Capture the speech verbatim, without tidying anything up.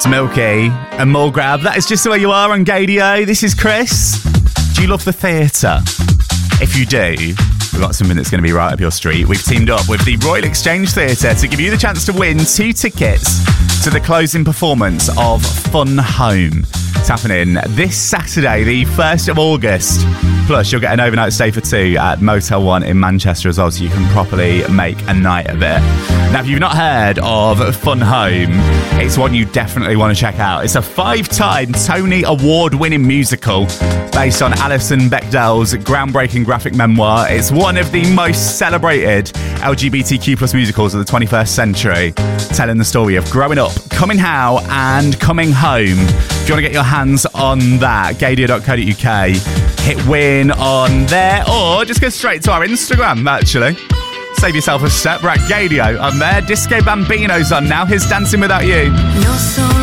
It's Milky and More Grab. That is just the way you are on Gadio. This is Chris. Do you love the theatre? If you do, we've got something that's going to be right up your street. We've teamed up with the Royal Exchange Theatre to give you the chance to win two tickets to the closing performance of Fun Home. It's happening this Saturday, the first of August. Plus, you'll get an overnight stay for two at Motel One in Manchester as well, so you can properly make a night of it. Now, if you've not heard of Fun Home, it's one you definitely want to check out. It's a five-time Tony Award-winning musical based on Alison Bechdel's groundbreaking graphic memoir. It's one of the most celebrated L G B T Q plus musicals of the twenty-first century, telling the story of growing up, coming how, and coming home. If you want to get your hands on that, gadio dot co dot uk, hit win on there, or just go straight to our Instagram, actually. Save yourself a step. We're at Gadio on there. Disco Bambino's on now. Here's Dancing Without You. You're so